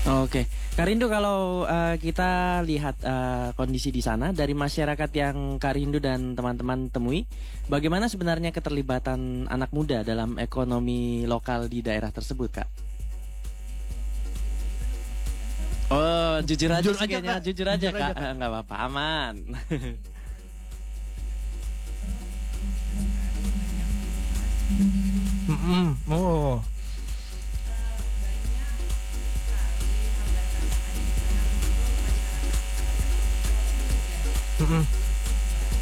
Oke, Kak Rindu, kalau kita lihat kondisi di sana dari masyarakat yang Kak Rindu dan teman-teman temui, bagaimana sebenarnya keterlibatan anak muda dalam ekonomi lokal di daerah tersebut, Kak? Oh, jujur aja Jujur sih aja, kayaknya, Kak. jujur aja Jujur Kak. aja, Kak. Nggak apa-apa, aman. Oh.